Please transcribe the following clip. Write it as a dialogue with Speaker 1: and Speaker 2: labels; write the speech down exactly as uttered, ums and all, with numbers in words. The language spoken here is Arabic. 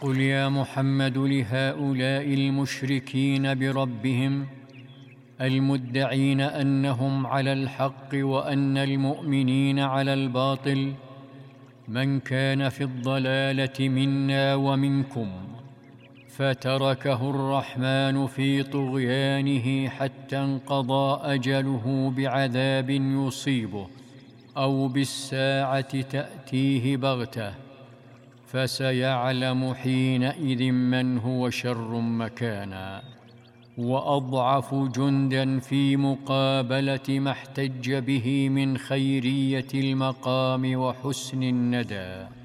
Speaker 1: قل يا محمد لهؤلاء المشركين بربهم المدعين أنهم على الحق وأن المؤمنين على الباطل: من كان في الضلالة منا ومنكم فتركه الرحمن في طغيانه حتى انقضى أجله بعذاب يصيبه أو بالساعة تأتيه بغتة، فسيعلم حينئذ من هو شر مكانا وأضعف جندا في مقابلة ما احتج به من خيرية المقام وحسن الندى.